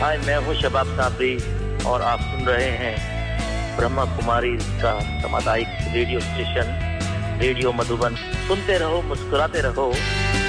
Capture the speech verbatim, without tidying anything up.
हाय, मैं हूँ शबाब साबरी और आप सुन रहे हैं ब्रह्मा कुमारी का सामुदायिक रेडियो स्टेशन रेडियो मधुबन। सुनते रहो, मुस्कुराते रहो।